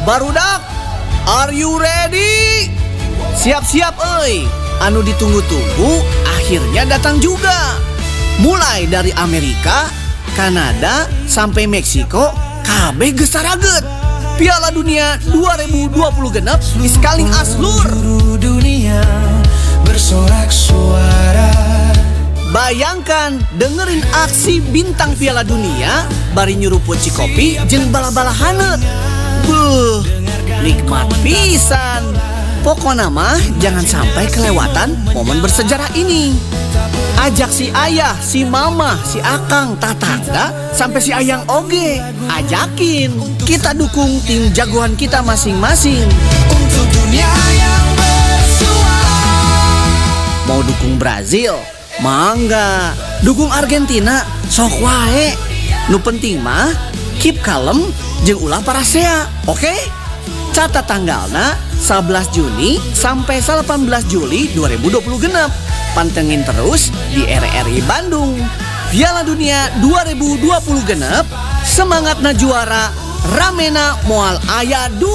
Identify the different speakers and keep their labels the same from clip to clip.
Speaker 1: Barudak, are you ready? Siap-siap euy. Anu ditunggu-tunggu akhirnya datang juga. Mulai dari Amerika, Kanada, sampai Meksiko, kabeh geus sarageut. Piala Dunia 2020 genep is calling us lur. Dunia bersorak suara. Bayangkan dengerin aksi bintang Piala Dunia bari nyuruput cikopi jeung bala-bala haneut. Beuh, nikmat pisan. Pokoknya mah jangan sampai kelewatan momen bersejarah ini. Ajak si ayah, si mama, si akang, tatangga, sampai si ayang oge. Ajakin, kita dukung tim jagoan kita masing-masing. Untuk dunia yang bersuara. Mau dukung Brazil? Mangga. Dukung Argentina? Sok wae. Nu penting mah keep kalem jeung ulah parasea. Oke? Catat tanggalna 11 Juni sampai 18 Juli 2020 genep. Pantengin terus di RRI Bandung. Piala Dunia 2020 genep. Semangatna juara, ramena moal aya 2.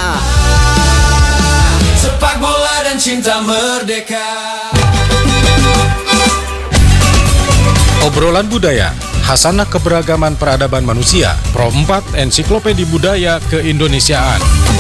Speaker 1: Sepak bola dan cinta merdeka.
Speaker 2: Obrolan budaya, Hasanah Keberagaman Peradaban Manusia, Pro 4 Ensiklopedi Budaya Keindonesiaan.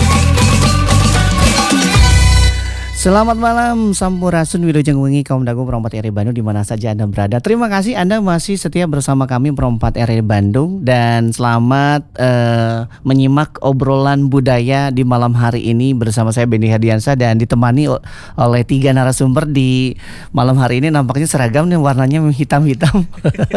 Speaker 1: Selamat malam, Sampurasun Wilujeng Wengi kaum dago Pro 4 RRI Bandung di mana saja Anda berada. Terima kasih Anda masih setia bersama kami Pro 4 RRI Bandung dan selamat menyimak obrolan budaya di malam hari ini bersama saya Benny Hadiansyah dan ditemani oleh 3 narasumber di malam hari ini. Nampaknya seragam nih, warnanya hitam-hitam.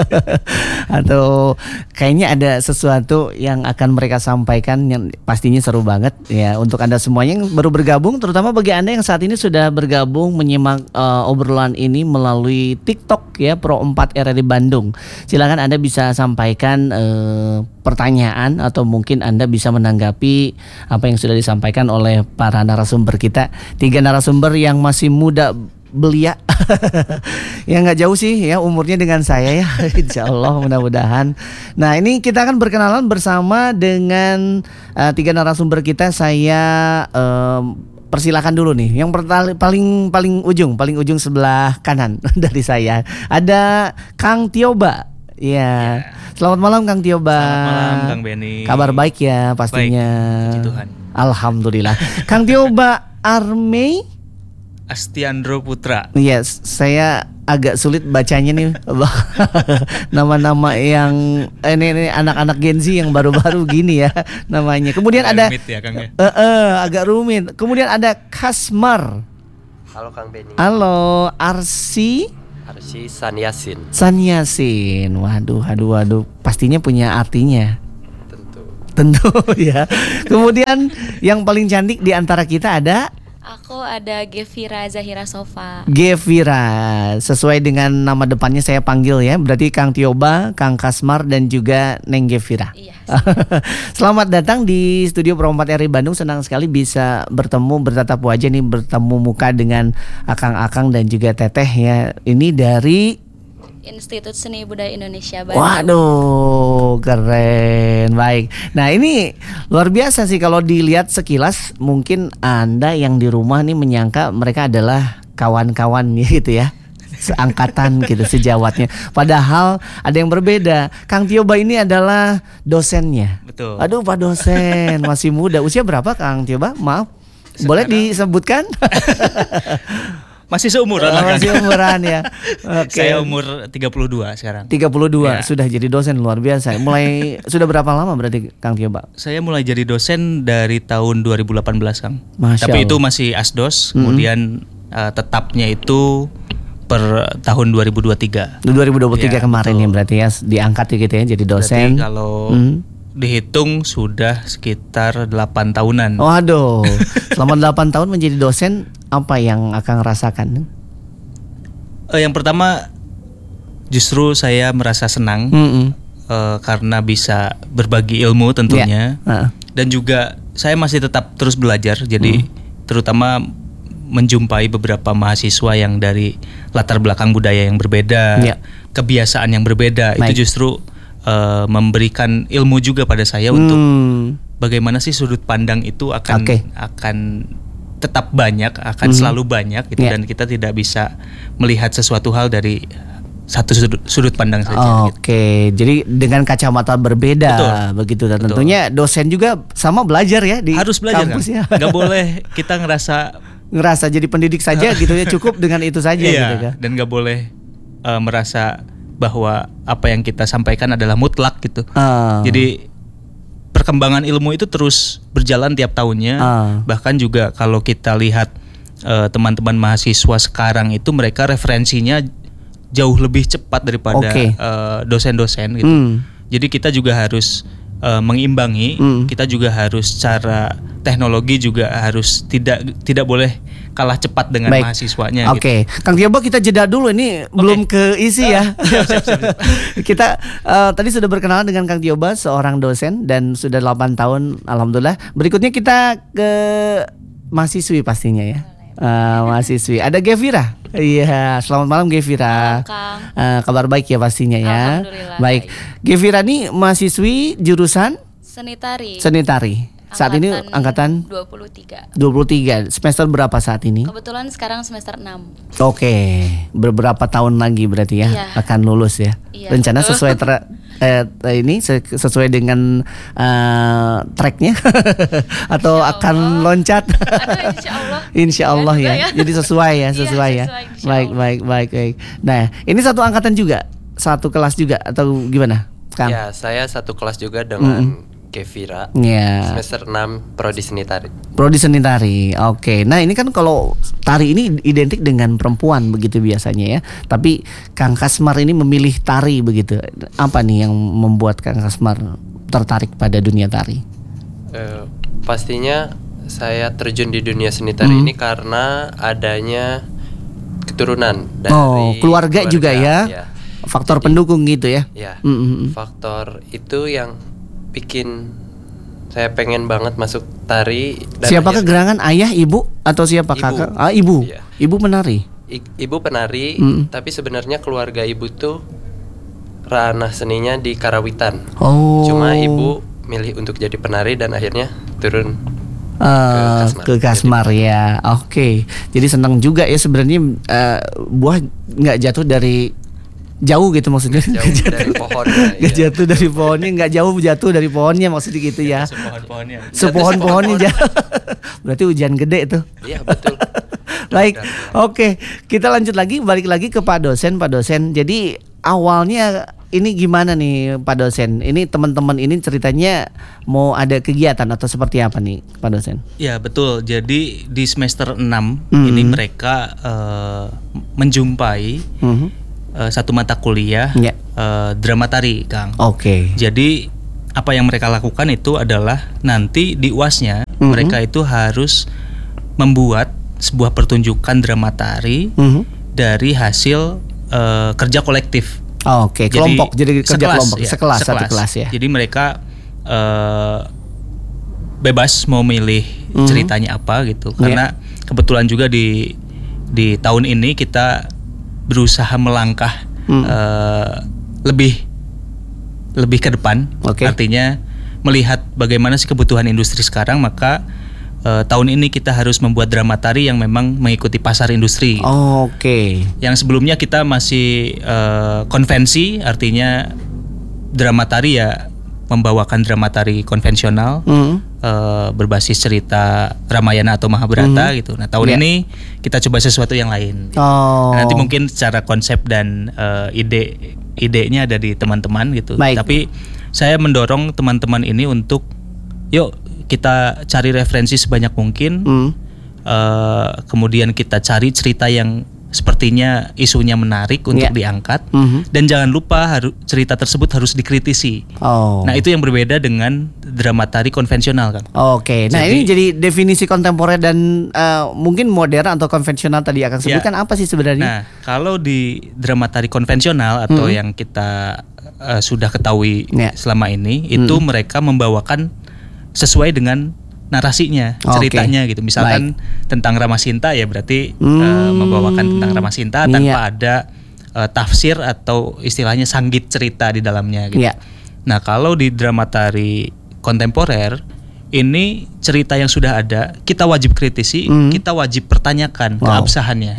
Speaker 1: Atau kayaknya ada sesuatu yang akan mereka sampaikan yang pastinya seru banget ya untuk Anda semuanya yang baru bergabung, terutama bagi Anda yang saat ini sudah bergabung menyimak obrolan ini melalui TikTok ya Pro 4 RRI Bandung. Silakan Anda bisa sampaikan pertanyaan atau mungkin Anda bisa menanggapi apa yang sudah disampaikan oleh para narasumber kita. 3 narasumber yang masih muda belia. Ya nggak jauh sih ya umurnya dengan saya ya. Insya Allah mudah-mudahan. Nah ini kita akan berkenalan bersama dengan 3 narasumber kita. Saya persilakan dulu nih. Yang paling ujung sebelah kanan dari saya ada Kang Tioba. Ya. Selamat malam Kang Tioba.
Speaker 3: Selamat malam Kang Benny.
Speaker 1: Kabar baik ya pastinya.
Speaker 3: Baik, puji Tuhan.
Speaker 1: Alhamdulillah. Kang Tioba Armei
Speaker 3: Astiandro Putra.
Speaker 1: Yes, saya agak sulit bacanya nih. Nama-nama yang ini anak-anak Gen Z yang baru-baru gini ya namanya. Kemudian ada
Speaker 3: rumit ya, Kang, ya?
Speaker 1: Agak rumit. Kemudian ada Kasmar.
Speaker 4: Halo Kang Benny.
Speaker 1: Halo Arsi
Speaker 4: Sanyasin.
Speaker 1: Sanyasin. Waduh. Pastinya punya artinya. Tentu ya. Kemudian yang paling cantik di antara kita ada
Speaker 5: Aku ada Gevira Zahira Sofa.
Speaker 1: Gevira, sesuai dengan nama depannya saya panggil ya. Berarti Kang Tioba, Kang Kasmar dan juga Neng Gevira.
Speaker 5: Iya.
Speaker 1: Selamat datang di studio Pro 4 RRI Bandung. Senang sekali bisa bertatap wajah nih, bertemu muka dengan akang-akang dan juga teteh ya. Ini dari
Speaker 5: Institut Seni Budaya Indonesia Bandung.
Speaker 1: Waduh, keren. Baik. Nah, ini luar biasa sih kalau dilihat sekilas. Mungkin Anda yang di rumah nih menyangka mereka adalah kawan-kawan gitu ya. Seangkatan gitu, sejawatnya. Padahal ada yang berbeda. Kang Tioba ini adalah dosennya.
Speaker 3: Betul.
Speaker 1: Aduh, Pak dosen, masih muda. Usia berapa Kang Tioba? Maaf. Boleh disebutkan?
Speaker 3: Masih seumuran lah kan?
Speaker 1: Masih umuran ya. Okay.
Speaker 3: Saya umur 32 sekarang.
Speaker 1: 32
Speaker 3: ya.
Speaker 1: Sudah jadi dosen, luar biasa. Sudah berapa lama berarti Kang Tioba?
Speaker 3: Saya mulai jadi dosen dari tahun 2018 Kang.
Speaker 1: Masya
Speaker 3: Tapi
Speaker 1: Allah.
Speaker 3: itu masih asdos. Kemudian tetapnya itu per tahun 2023.
Speaker 1: 2023
Speaker 3: Ya,
Speaker 1: kemarin
Speaker 3: betul.
Speaker 1: ya berarti ya diangkat gitu ya jadi dosen.
Speaker 3: Berarti kalau dihitung sudah sekitar 8 tahunan.
Speaker 1: Waduh, selama 8 tahun menjadi dosen, apa yang akan rasakan?
Speaker 3: Yang pertama justru saya merasa senang karena bisa berbagi ilmu tentunya. Dan juga saya masih tetap terus belajar. Jadi terutama menjumpai beberapa mahasiswa yang dari latar belakang budaya yang berbeda, kebiasaan yang berbeda. Baik. Itu justru memberikan ilmu juga pada saya untuk bagaimana sih sudut pandang itu akan tetap banyak, akan selalu banyak gitu, dan kita tidak bisa melihat sesuatu hal dari satu sudut pandang saja.
Speaker 1: Oke, jadi dengan kacamata berbeda.
Speaker 3: Betul.
Speaker 1: Begitu, dan tentunya dosen juga sama belajar ya di
Speaker 3: harus belajar
Speaker 1: kampus
Speaker 3: kan?
Speaker 1: ya.
Speaker 3: Nggak boleh kita ngerasa
Speaker 1: jadi pendidik saja gitu ya, cukup dengan itu saja
Speaker 3: iya,
Speaker 1: gitu kan.
Speaker 3: dan nggak boleh merasa bahwa apa yang kita sampaikan adalah mutlak gitu. Jadi perkembangan ilmu itu terus berjalan tiap tahunnya. Bahkan juga kalau kita lihat teman-teman mahasiswa sekarang itu, mereka referensinya jauh lebih cepat daripada dosen-dosen gitu. Jadi kita juga harus mengimbangi. Kita juga harus secara teknologi juga harus tidak boleh kalah cepat dengan mahasiswanya.
Speaker 1: Oke, gitu. Kang Tioba, kita jeda dulu, ini belum keisi ya. Siap. Kita tadi sudah berkenalan dengan Kang Tioba, seorang dosen dan sudah 8 tahun, alhamdulillah. Berikutnya kita ke mahasiswi pastinya ya. Mahasiswi. Ada Gevira. Iya, selamat malam Gevira. Kabar baik ya pastinya ya. Baik. Gevira nih mahasiswi jurusan
Speaker 5: Seni Tari.
Speaker 1: Saat ini angkatan
Speaker 5: 23.
Speaker 1: Semester berapa saat ini?
Speaker 5: Kebetulan sekarang semester 6.
Speaker 1: Oke. Beberapa tahun lagi berarti ya akan lulus ya.
Speaker 5: Iya,
Speaker 1: Rencana
Speaker 5: betul.
Speaker 1: sesuai sesuai dengan tracknya atau akan loncat?
Speaker 5: Aduh,
Speaker 1: Insya Allah ya. Jadi sesuai ya.
Speaker 5: Iya,
Speaker 1: Baik. Nah, ini satu angkatan juga, satu kelas juga atau gimana, Kang?
Speaker 4: Ya, saya satu kelas juga dengan Gevira. Semester 6 Prodi Seni Tari.
Speaker 1: Prodi Seni Tari. Oke. Nah, ini kan kalau tari ini identik dengan perempuan begitu biasanya ya. Tapi Kang Kasmar ini memilih tari begitu. Apa nih yang membuat Kang Kasmar tertarik pada dunia tari?
Speaker 4: Pastinya saya terjun di dunia seni tari ini karena adanya keturunan dari
Speaker 1: keluarga juga ya. Faktor pendukung gitu ya.
Speaker 4: Ya. Faktor itu yang bikin saya pengen banget masuk tari.
Speaker 1: Siapakah gerangan, ayah, ibu, atau siapa kakak? Ibu.
Speaker 4: Iya.
Speaker 1: Ibu penari.
Speaker 4: Ibu penari, tapi sebenarnya keluarga ibu tuh ranah seninya di Karawitan. Cuma ibu milih untuk jadi penari dan akhirnya turun
Speaker 1: ke Kasmar ya. Oke. Jadi senang juga ya sebenarnya, buah nggak jatuh dari jauh gitu maksudnya.
Speaker 4: Jauh dari pohonnya.
Speaker 1: Nggak jatuh dari pohonnya, nggak jauh jatuh dari pohonnya maksudnya gitu ya. Sepohon-pohonnya jatuh. Berarti hujan gede tuh.
Speaker 4: Iya, betul.
Speaker 1: Baik. Oke, kita lanjut lagi, balik lagi ke Pak dosen. Jadi awalnya ini gimana nih Pak dosen? Ini teman-teman ini ceritanya mau ada kegiatan atau seperti apa nih Pak dosen?
Speaker 3: Ya betul. Jadi di semester 6 ini mereka menjumpai satu mata kuliah drama tari, Kang.
Speaker 1: Oke.
Speaker 3: Jadi apa yang mereka lakukan itu adalah nanti di UAS-nya mereka itu harus membuat sebuah pertunjukan drama tari dari hasil kerja kolektif.
Speaker 1: Oke, kelompok. Jadi kerja kelompok, sekelas, satu kelas ya.
Speaker 3: Jadi mereka bebas mau milih ceritanya apa gitu. Karena kebetulan juga di tahun ini kita berusaha melangkah lebih ke depan. Artinya melihat bagaimana sih kebutuhan industri sekarang, maka tahun ini kita harus membuat drama tari yang memang mengikuti pasar industri. Yang sebelumnya kita masih konvensi, artinya drama tari ya membawakan drama tari konvensional berbasis cerita Ramayana atau Mahabharata gitu. Nah tahun ini kita coba sesuatu yang lain. Nanti mungkin secara konsep dan idenya ada di teman-teman gitu. Tapi saya mendorong teman-teman ini untuk yuk kita cari referensi sebanyak mungkin. Kemudian kita cari cerita yang sepertinya isunya menarik untuk diangkat, dan jangan lupa cerita tersebut harus dikritisi. Nah itu yang berbeda dengan drama tari konvensional, kan.
Speaker 1: Nah ini jadi definisi kontemporer dan mungkin modern atau konvensional tadi akan sebutkan apa sih sebenarnya?
Speaker 3: Nah kalau di drama tari konvensional atau yang kita sudah ketahui selama ini, itu mereka membawakan sesuai dengan narasinya, ceritanya gitu. Misalkan tentang Ramasinta ya berarti membawakan tentang Ramasinta tanpa ada tafsir atau istilahnya sanggit cerita di dalamnya gitu. Nah kalau di drama tari kontemporer ini cerita yang sudah ada, kita wajib kritisi, kita wajib pertanyakan keabsahannya.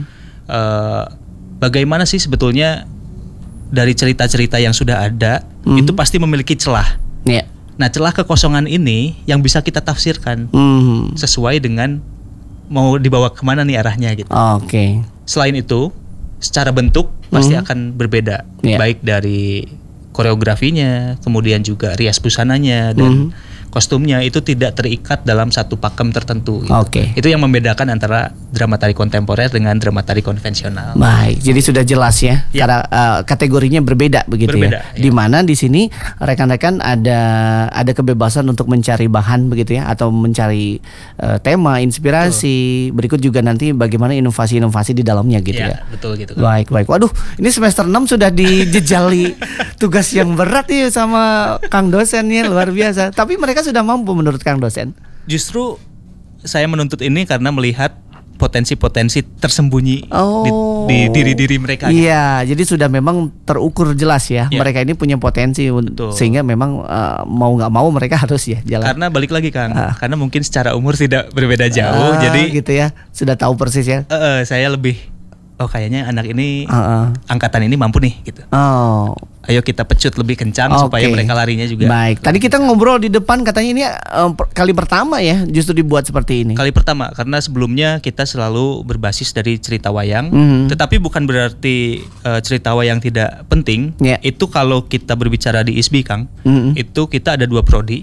Speaker 3: Bagaimana sih sebetulnya dari cerita-cerita yang sudah ada itu pasti memiliki celah. Nah, celah kekosongan ini yang bisa kita tafsirkan sesuai dengan mau dibawa kemana nih arahnya gitu. Selain itu, secara bentuk pasti akan berbeda, baik dari koreografinya, kemudian juga rias busananya dan kostumnya itu tidak terikat dalam satu pakem tertentu gitu. Itu yang membedakan antara drama tari kontemporer dengan drama tari konvensional.
Speaker 1: Baik, jadi sudah jelas ya, karena kategorinya berbeda begitu ya. Di mana di sini rekan-rekan ada kebebasan untuk mencari bahan begitu ya, atau mencari tema, inspirasi. Berikut juga nanti bagaimana inovasi-inovasi di dalamnya gitu ya.
Speaker 3: Betul gitu.
Speaker 1: Baik. Waduh, ini semester 6 sudah dijejali tugas yang berat nih sama Kang dosennya, luar biasa. Tapi mereka sudah mampu menurut Kang dosen.
Speaker 3: Justru saya menuntut ini karena melihat potensi-potensi tersembunyi di diri-diri mereka.
Speaker 1: Iya, jadi sudah memang terukur jelas ya. Mereka ini punya potensi, sehingga memang mau nggak mau mereka harus ya jalan.
Speaker 3: Karena balik lagi Kang, karena mungkin secara umur tidak berbeda jauh, jadi
Speaker 1: gitu ya, sudah tahu persis ya.
Speaker 3: Saya lebih, kayaknya anak ini angkatan ini mampu nih gitu. Ayo kita pecut lebih kencang supaya mereka larinya juga.
Speaker 1: Baik. Tadi kita ngobrol di depan, katanya ini kali pertama ya justru dibuat seperti ini.
Speaker 3: Kali pertama, karena sebelumnya kita selalu berbasis dari cerita wayang. Tetapi bukan berarti cerita wayang tidak penting. Itu kalau kita berbicara di ISBI Kang, itu kita ada 2 prodi.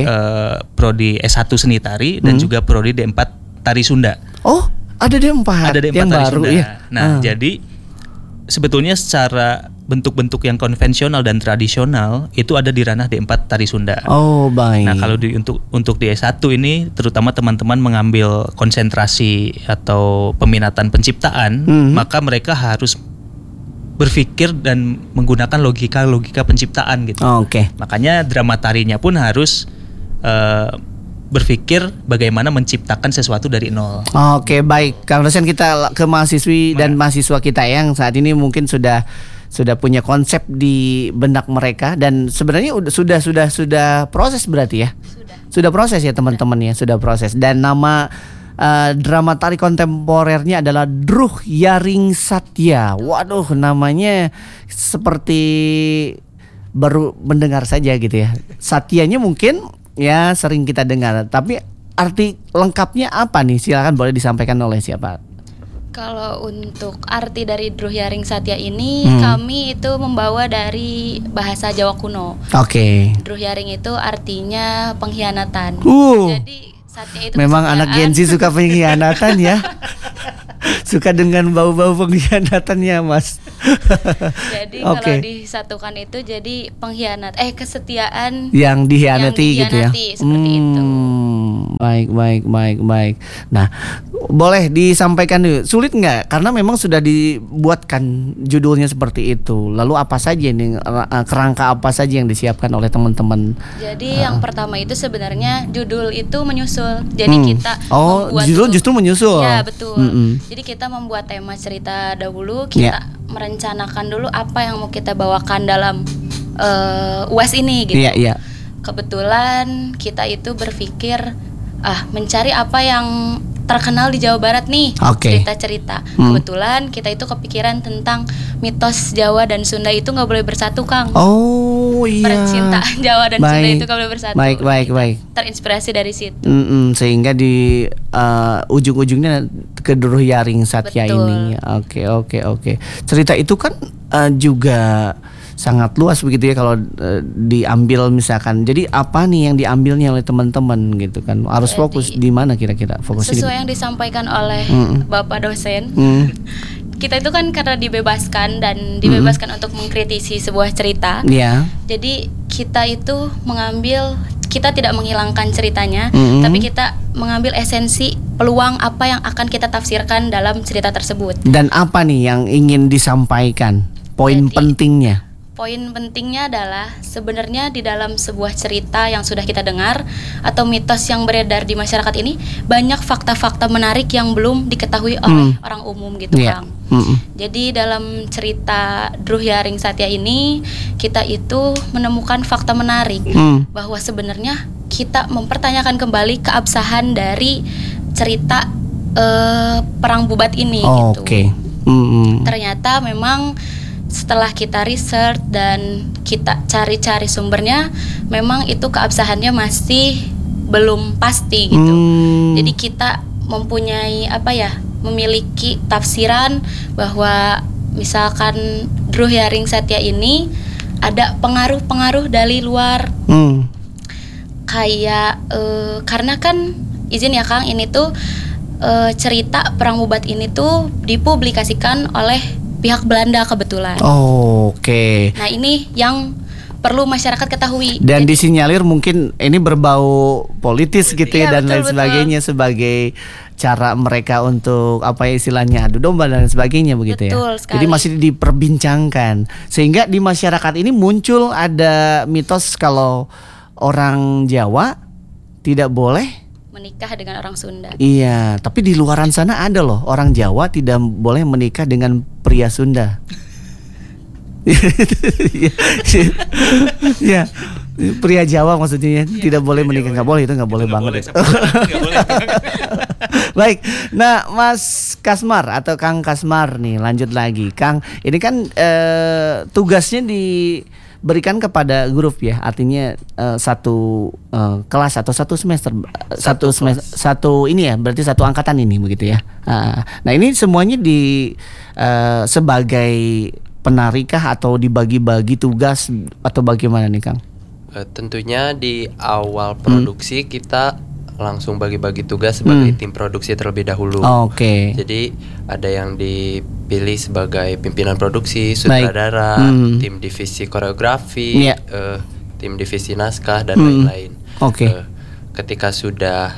Speaker 3: Prodi S1 Seni Tari dan juga prodi D4 Tari Sunda.
Speaker 1: Ada D4.
Speaker 3: Ada D4
Speaker 1: yang
Speaker 3: Tari
Speaker 1: baru
Speaker 3: Sunda.
Speaker 1: ya.
Speaker 3: Nah, jadi sebetulnya secara bentuk-bentuk yang konvensional dan tradisional itu ada di ranah D4 Tari Sunda.
Speaker 1: Baik.
Speaker 3: Nah, kalau untuk di S1 ini terutama teman-teman mengambil konsentrasi atau peminatan penciptaan, maka mereka harus berpikir dan menggunakan logika penciptaan gitu. Makanya drama tarinya pun harus berpikir bagaimana menciptakan sesuatu dari nol.
Speaker 1: Baik. Kang dosen, kita ke mahasiswi dan mahasiswa kita yang saat ini mungkin sudah punya konsep di benak mereka, dan sebenarnya sudah proses berarti ya. Sudah proses ya teman-teman ya, sudah proses. Dan nama drama tari kontemporernya adalah Druh Yaring Satya. Waduh, namanya seperti baru mendengar saja gitu ya. Satyanya mungkin ya sering kita dengar, tapi arti lengkapnya apa nih? Silakan, boleh disampaikan oleh siapa?
Speaker 5: Kalau untuk arti dari Druh Yaring Satya ini, kami itu membawa dari bahasa Jawa kuno. Druh Yaring itu artinya pengkhianatan. Jadi Satya itu
Speaker 1: memang anak Gen Z suka pengkhianatan ya. Suka dengan bau-bau pengkhianatannya, Mas.
Speaker 5: Jadi kalau disatukan itu jadi pengkhianat, kesetiaan
Speaker 1: yang dikhianati gitu ya.
Speaker 5: Seperti itu.
Speaker 1: Baik. Nah, boleh disampaikan dulu. Sulit nggak? Karena memang sudah dibuatkan judulnya seperti itu. Lalu apa saja ini, kerangka apa saja yang disiapkan oleh teman-teman?
Speaker 5: Jadi yang pertama itu sebenarnya judul itu menyusul. Jadi kita
Speaker 1: judul justru menyusul.
Speaker 5: Ya, betul. Jadi kita membuat tema cerita dahulu, kita merencanakan dulu apa yang mau kita bawakan dalam UAS ini gitu. Kebetulan kita itu berpikir mencari apa yang terkenal di Jawa Barat nih, cerita-cerita. Kebetulan kita itu kepikiran tentang mitos Jawa dan Sunda itu nggak boleh bersatu, Kang. Percintaan Jawa dan Sunda itu nggak boleh bersatu.
Speaker 1: Baik.
Speaker 5: Terinspirasi dari situ.
Speaker 1: Sehingga di ujung-ujungnya ke Druh Yaring Satya ini. Oke. Cerita itu kan juga sangat luas begitu ya kalau diambil misalkan. Jadi apa nih yang diambilnya oleh teman-teman gitu kan? Harus fokus di mana kira-kira fokusnya?
Speaker 5: Sesuai yang disampaikan oleh Bapak dosen. Kita itu kan karena dibebaskan untuk mengkritisi sebuah cerita. Jadi kita itu kita tidak menghilangkan ceritanya, tapi kita mengambil esensi peluang apa yang akan kita tafsirkan dalam cerita tersebut.
Speaker 1: Dan apa nih yang ingin disampaikan? Poin pentingnya?
Speaker 5: Poin pentingnya adalah sebenarnya di dalam sebuah cerita yang sudah kita dengar atau mitos yang beredar di masyarakat ini banyak fakta-fakta menarik yang belum diketahui oleh orang umum gitu, Kang. Jadi dalam cerita Druh Yaring Satya ini kita itu menemukan fakta menarik bahwa sebenarnya kita mempertanyakan kembali keabsahan dari cerita perang Bubat ini gitu. Ternyata memang setelah kita research dan kita cari-cari sumbernya, memang itu keabsahannya masih belum pasti gitu. Jadi kita mempunyai memiliki tafsiran bahwa misalkan Druhyaring Satya ini ada pengaruh-pengaruh dari luar. Kayak karena kan izin ya Kang, ini tuh cerita perang Bubat ini tuh dipublikasikan oleh pihak Belanda kebetulan. Nah ini yang perlu masyarakat ketahui.
Speaker 1: Dan disinyalir mungkin ini berbau politis gitu ya, dan lain sebagainya sebagai cara mereka untuk istilahnya adu domba dan sebagainya begitu ya. Jadi masih diperbincangkan sehingga di masyarakat ini muncul ada mitos kalau orang Jawa tidak boleh
Speaker 5: menikah dengan orang Sunda.
Speaker 1: Iya, tapi di luaran sana ada loh orang Jawa tidak boleh menikah dengan pria Sunda. Ya, pria Jawa maksudnya tidak boleh menikah, nggak boleh, itu nggak boleh banget. Baik, nah Mas Kasmar atau Kang Kasmar nih, lanjut lagi, Kang. Ini kan tugasnya diberikan kepada grup ya, artinya satu kelas atau satu semester, satu ini ya, berarti satu angkatan ini begitu ya. Nah ini semuanya sebagai penarikah atau dibagi-bagi tugas atau bagaimana nih Kang?
Speaker 4: Tentunya di awal produksi kita langsung bagi-bagi tugas sebagai tim produksi terlebih dahulu. Jadi ada yang dipilih sebagai pimpinan produksi, sutradara, tim divisi koreografi, tim divisi naskah dan lain-lain. Ketika sudah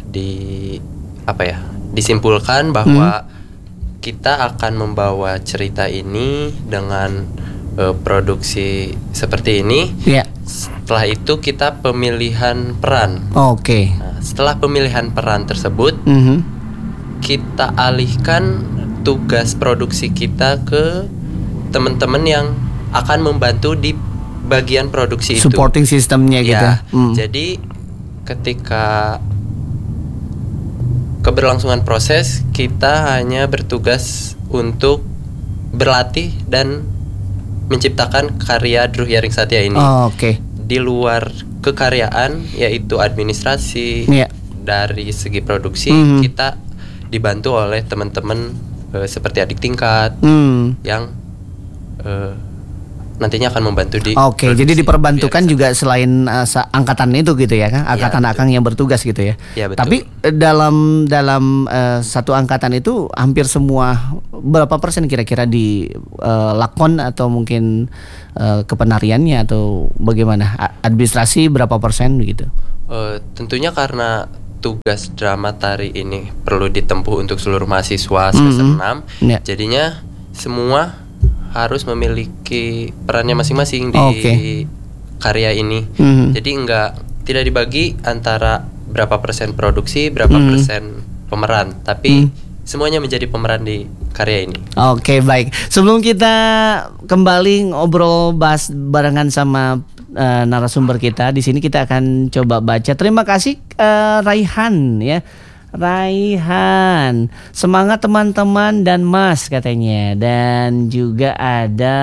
Speaker 4: disimpulkan bahwa kita akan membawa cerita ini dengan produksi seperti ini. Setelah itu kita pemilihan peran. Nah, setelah pemilihan peran tersebut, kita alihkan tugas produksi kita ke teman-teman yang akan membantu di bagian produksi itu.
Speaker 1: Supporting sistemnya gitu.
Speaker 4: Jadi ketika keberlangsungan proses, kita hanya bertugas untuk berlatih dan menciptakan karya Druhyaring Satya ini. Di luar kekaryaan, yaitu administrasi, dari segi produksi, kita dibantu oleh teman-teman seperti adik tingkat yang nantinya akan membantu di
Speaker 1: jadi diperbantukan juga selain angkatan itu gitu ya Kang, angkatan Akang yang bertugas gitu ya. Tapi dalam satu angkatan itu hampir semua, berapa persen kira-kira di lakon atau mungkin kepenariannya atau bagaimana, administrasi berapa persen begitu?
Speaker 4: Tentunya karena tugas drama tari ini perlu ditempuh untuk seluruh mahasiswa semester 6, jadinya semua harus memiliki perannya masing-masing di karya ini. Jadi tidak dibagi antara berapa persen produksi, berapa persen pemeran, tapi semuanya menjadi pemeran di karya ini.
Speaker 1: Baik. Sebelum kita kembali ngobrol bahas barengan sama narasumber kita di sini, kita akan coba baca. Terima kasih Raihan ya. Raihan, semangat teman-teman dan Mas katanya. Dan juga ada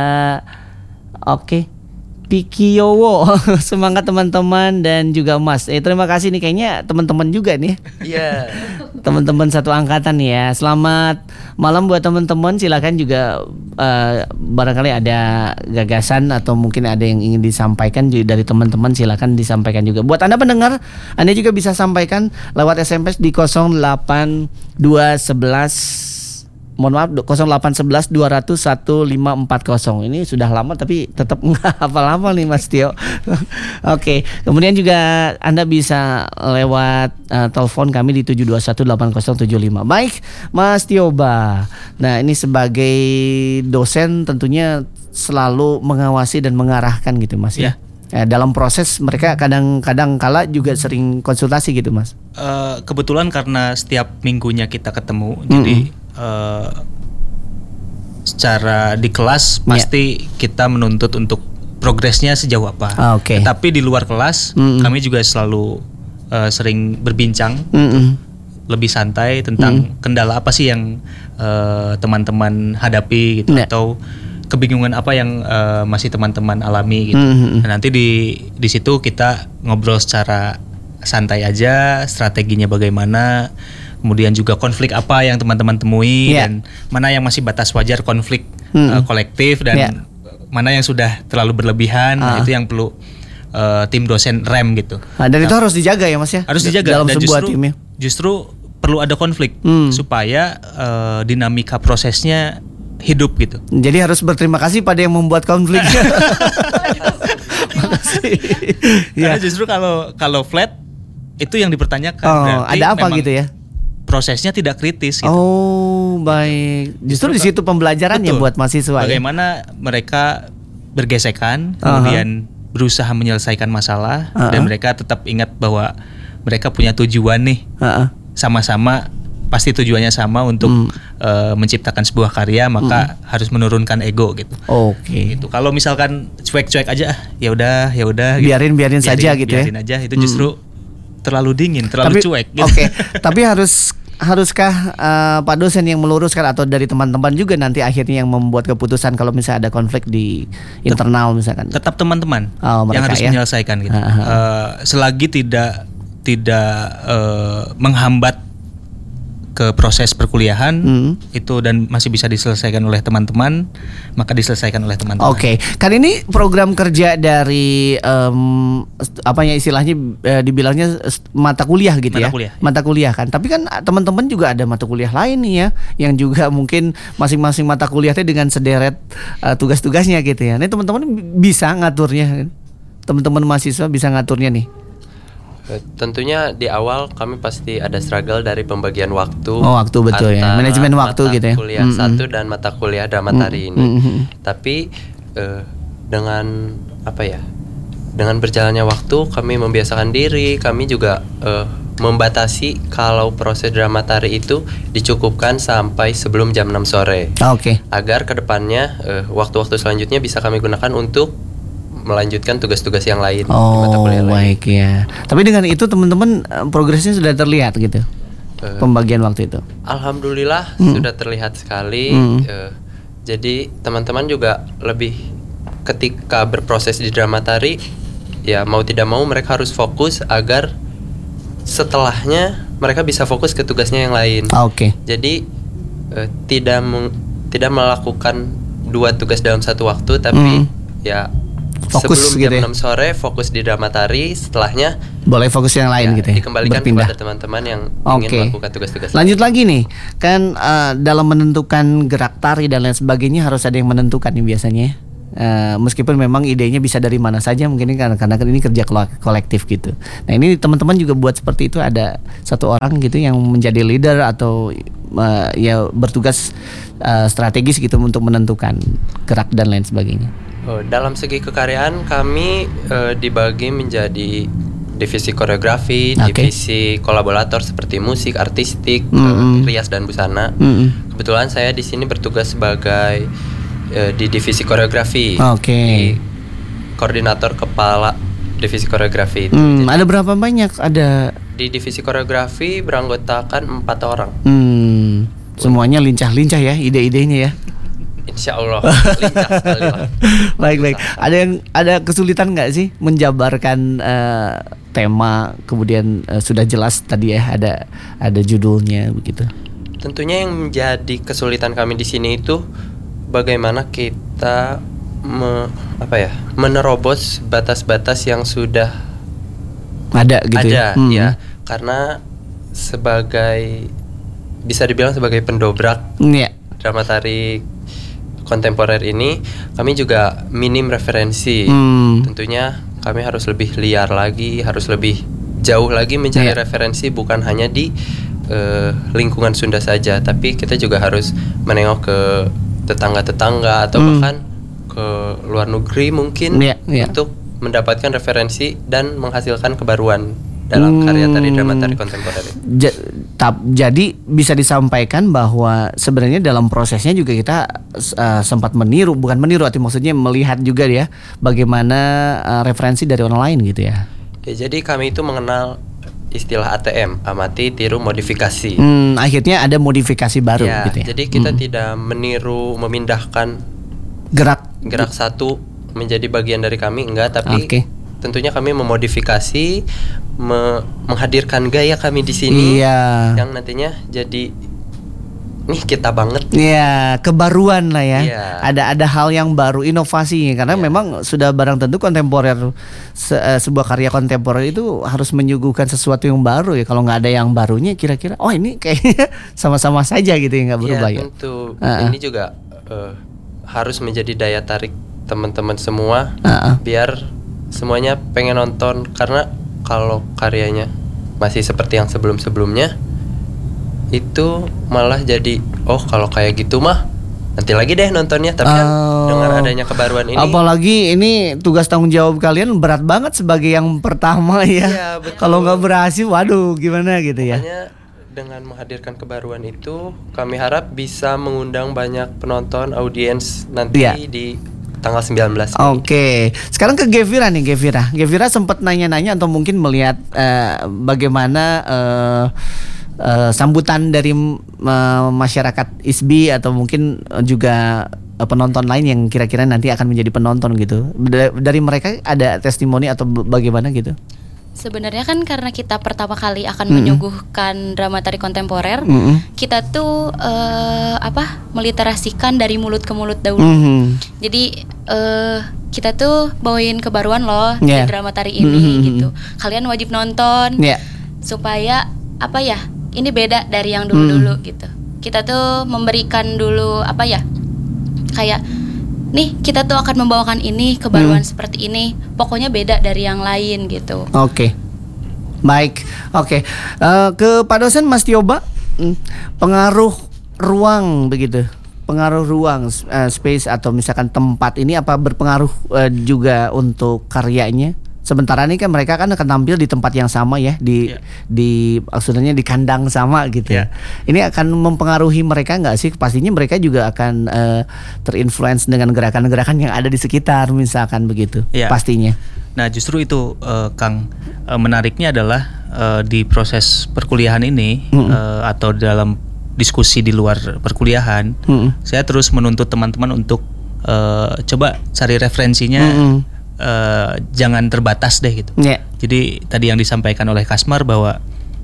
Speaker 1: Piki Yowo, semangat teman-teman dan juga Mas. Terima kasih nih, kayaknya teman-teman juga nih.
Speaker 4: Iya.
Speaker 1: Teman-teman satu angkatan ya. Selamat malam buat teman-teman. Silakan juga barangkali ada gagasan atau mungkin ada yang ingin disampaikan dari teman-teman, silakan disampaikan juga. Buat Anda pendengar, Anda juga bisa sampaikan lewat SMS di 0811 200 1540. Ini sudah lama tapi tetap nggak hafal-hafal nih Mas Tio. Kemudian juga Anda bisa lewat telepon kami di 7218075. Baik, Mas Tioba. Nah, ini sebagai dosen tentunya selalu mengawasi dan mengarahkan gitu Mas ya. Dalam proses mereka kadang-kadang kala juga sering konsultasi gitu Mas.
Speaker 3: Kebetulan karena setiap minggunya kita ketemu, jadi secara di kelas pasti kita menuntut untuk progresnya sejauh apa. Tapi di luar kelas kami juga selalu sering berbincang lebih santai tentang kendala apa sih yang teman-teman hadapi gitu, atau kebingungan apa yang masih teman-teman alami gitu. Nah, nanti di situ kita ngobrol secara santai aja, strateginya bagaimana, kemudian juga konflik apa yang teman-teman temui dan mana yang masih batas wajar konflik kolektif dan mana yang sudah terlalu berlebihan. Nah, itu yang perlu tim dosen rem gitu.
Speaker 1: Dan itu harus dijaga ya Mas ya.
Speaker 3: Harus dijaga
Speaker 1: dalam
Speaker 3: dan
Speaker 1: sebuah tim ya.
Speaker 3: Justru perlu ada konflik supaya dinamika prosesnya hidup gitu.
Speaker 1: Jadi harus berterima kasih pada yang membuat konflik. Makasih.
Speaker 3: Karena justru kalau flat itu yang dipertanyakan.
Speaker 1: Ada apa gitu ya?
Speaker 3: Prosesnya tidak kritis gitu.
Speaker 1: Oh, baik. Justru di situ pembelajarannya buat mahasiswa.
Speaker 3: Bagaimana mereka bergesekan, kemudian berusaha menyelesaikan masalah dan mereka tetap ingat bahwa mereka punya tujuan nih. Sama-sama pasti tujuannya sama untuk menciptakan sebuah karya, maka harus menurunkan ego gitu. Gitu. Kalau misalkan cuek-cuek aja, ya udah gitu.
Speaker 1: Biarin saja gitu ya.
Speaker 3: Biarin aja, itu justru terlalu dingin, terlalu cuek gitu.
Speaker 1: Tapi haruskah Pak dosen yang meluruskan atau dari teman-teman juga nanti akhirnya yang membuat keputusan kalau misalnya ada konflik di internal misalkan?
Speaker 3: Tetap teman-teman yang harus menyelesaikan gitu. Selagi tidak menghambat ke proses perkuliahan itu dan masih bisa diselesaikan oleh teman-teman, maka diselesaikan oleh teman-teman.
Speaker 1: Kan ini program kerja dari istilahnya dibilangnya mata kuliah gitu mata kuliah kan. Tapi kan teman-teman juga ada mata kuliah lain nih ya, yang juga mungkin masing-masing mata kuliahnya dengan sederet tugas-tugasnya gitu ya. Ini teman-teman bisa ngaturnya, teman-teman mahasiswa bisa ngaturnya nih.
Speaker 4: Tentunya di awal kami pasti ada struggle dari pembagian waktu.
Speaker 1: Waktu betul ya, manajemen waktu gitu ya.
Speaker 4: Kuliah satu dan mata kuliah dramatari ini. Tapi dengan dengan berjalannya waktu kami membiasakan diri, kami juga membatasi kalau proses dramatari itu dicukupkan sampai sebelum jam 6 sore. Agar kedepannya waktu-waktu selanjutnya bisa kami gunakan untuk melanjutkan tugas-tugas yang lain di mata kuliah lain.
Speaker 1: Ya. Tapi dengan itu teman-teman progresnya sudah terlihat gitu. Pembagian waktu itu.
Speaker 4: Alhamdulillah sudah terlihat sekali. Jadi teman-teman juga lebih ketika berproses di dramatari, ya mau tidak mau mereka harus fokus agar setelahnya mereka bisa fokus ke tugasnya yang lain. Jadi tidak melakukan 2 tugas dalam satu waktu, tapi ya fokus sebelum jam 6 sore fokus di dramatari, setelahnya
Speaker 1: boleh fokus yang lain gitu ya.
Speaker 4: Dikembalikan kepada teman-teman yang ingin melakukan tugas-tugas.
Speaker 1: Lanjut lagi nih, kan dalam menentukan gerak tari dan lain sebagainya harus ada yang menentukan nih biasanya. Meskipun memang idenya bisa dari mana saja, mungkin karena ini kerja kolektif gitu. Nah ini teman-teman juga buat seperti itu, ada satu orang gitu yang menjadi leader atau ya bertugas strategis gitu untuk menentukan gerak dan lain sebagainya.
Speaker 4: Dalam segi kekaryaan kami dibagi menjadi divisi koreografi, divisi kolaborator seperti musik, artistik, rias dan busana. Kebetulan saya di sini bertugas sebagai di divisi koreografi, di koordinator kepala divisi koreografi itu.
Speaker 1: Ada berapa banyak? Ada
Speaker 4: di divisi koreografi beranggotakan 4 orang.
Speaker 1: Semuanya lincah-lincah ya ide-idenya ya.
Speaker 4: Insya Allah lincah sekali lah.
Speaker 1: Baik. Ada kesulitan nggak sih menjabarkan tema, kemudian sudah jelas tadi ya ada judulnya begitu.
Speaker 4: Tentunya yang menjadi kesulitan kami di sini itu bagaimana kita menerobos batas-batas yang sudah
Speaker 1: ada gitu
Speaker 4: ya. Karena bisa dibilang sebagai pendobrak dramatari kontemporer ini, kami juga minim referensi. Tentunya kami harus lebih liar lagi, harus lebih jauh lagi mencari referensi, bukan hanya di lingkungan Sunda saja, tapi kita juga harus menengok ke tetangga-tetangga atau bahkan ke luar negeri mungkin untuk mendapatkan referensi dan menghasilkan kebaruan dalam karya tari dramatari kontemporer.
Speaker 1: Jadi bisa disampaikan bahwa sebenarnya dalam prosesnya juga kita sempat bukan meniru, maksudnya melihat juga ya bagaimana referensi dari orang lain gitu ya.
Speaker 4: Jadi kami itu mengenal istilah ATM, amati, tiru, modifikasi.
Speaker 1: Akhirnya ada modifikasi baru gitu ya.
Speaker 4: Jadi kita tidak meniru, memindahkan gerak satu menjadi bagian dari kami, enggak, tapi tentunya kami memodifikasi, menghadirkan gaya kami di sini yang nantinya jadi nih kita banget.
Speaker 1: Iya, kebaruan lah ya. Ada hal yang baru, inovasi, karena memang sudah barang tentu kontemporer, sebuah karya kontemporer itu harus menyuguhkan sesuatu yang baru ya. Kalau nggak ada yang barunya, kira-kira ini kayaknya sama-sama saja gitu ya, nggak berubah ya.
Speaker 4: Tentu ini juga harus menjadi daya tarik teman-teman semua, biar semuanya pengen nonton, karena kalau karyanya masih seperti yang sebelum-sebelumnya itu malah jadi kalau kayak gitu mah nanti lagi deh nontonnya, tapi kan dengan adanya kebaruan ini,
Speaker 1: apalagi ini tugas tanggung jawab kalian berat banget sebagai yang pertama ya. Kalau nggak berhasil, waduh gimana gitu ya.
Speaker 4: Makanya dengan menghadirkan kebaruan itu kami harap bisa mengundang banyak penonton, audiens nanti di tanggal 19.
Speaker 1: Oke. Sekarang ke Gevira nih, Gevira sempat nanya-nanya atau mungkin melihat bagaimana sambutan dari masyarakat ISBI atau mungkin juga penonton lain yang kira-kira nanti akan menjadi penonton gitu. Dari mereka ada testimoni atau bagaimana gitu?
Speaker 5: Sebenarnya kan karena kita pertama kali akan menyuguhkan drama tari kontemporer, kita tuh meliterasikan dari mulut ke mulut dahulu. Jadi kita tuh bawain kebaruan loh di drama tari ini gitu. Kalian wajib nonton supaya ini beda dari yang dulu-dulu gitu. Kita tuh memberikan dulu kayak nih kita tuh akan membawakan ini kebaruan seperti ini, pokoknya beda dari yang lain gitu.
Speaker 1: Oke. Baik. Oke. Ke Pak dosen Mas Tioba, pengaruh ruang begitu. Pengaruh ruang space atau misalkan tempat ini apa berpengaruh juga untuk karyanya? Sementara ini kan mereka kan akan tampil di tempat yang sama ya, di maksudnya di kandang sama gitu. Ini akan mempengaruhi mereka nggak sih? Pastinya mereka juga akan terinfluence dengan gerakan-gerakan yang ada di sekitar misalkan begitu. Pastinya.
Speaker 3: Nah justru itu Kang, menariknya adalah di proses perkuliahan ini atau dalam diskusi di luar perkuliahan, saya terus menuntut teman-teman untuk coba cari referensinya. Jangan terbatas deh gitu. Jadi tadi yang disampaikan oleh Kasmar bahwa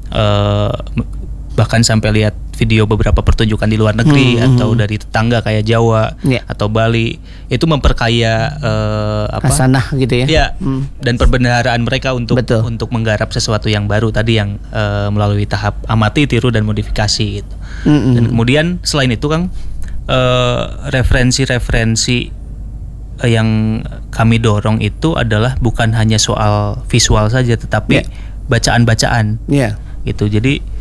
Speaker 3: bahkan sampai lihat video beberapa pertunjukan di luar negeri atau dari tetangga kayak Jawa atau Bali, itu memperkaya
Speaker 1: hasanah gitu ya.
Speaker 3: Dan perbendaharaan mereka untuk menggarap sesuatu yang baru tadi yang melalui tahap amati, tiru dan modifikasi gitu. Dan kemudian selain itu Kang, referensi yang kami dorong itu adalah bukan hanya soal visual saja, tetapi bacaan-bacaan gitu. Jadi